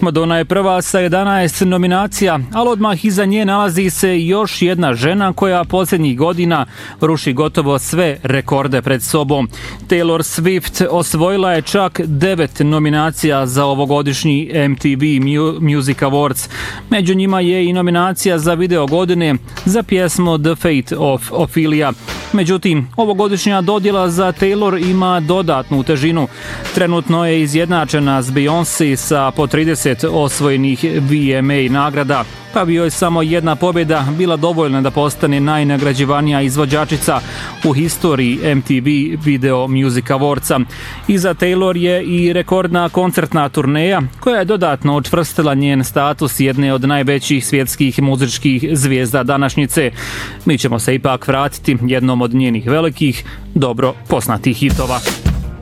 Madonna je prva sa 11 nominacija, ali odmah iza nje nalazi se još jedna žena koja posljednjih godina ruši gotovo sve rekorde pred sobom. Taylor Swift osvojila je čak 9 nominacija za ovogodišnji MTV Music Awards. Među njima je i nominacija za video godine za pjesmu The Fate of Ophelia. Međutim, ovogodišnja dodjela za Taylor ima dodatnu težinu. Trenutno je izjednačena s Beyoncé sa po 30 osvojenih VMA nagrada, pa bi joj samo jedna pobjeda bila dovoljna da postane najnagrađivanija izvođačica u historiji MTV Video Music Awardsa. Iza Taylor je i rekordna koncertna turneja koja je dodatno učvrstila njen status jedne od najvećih svjetskih muzičkih zvijezda današnjice. Mi ćemo se ipak vratiti jednom od njenih velikih, dobro poznatih hitova.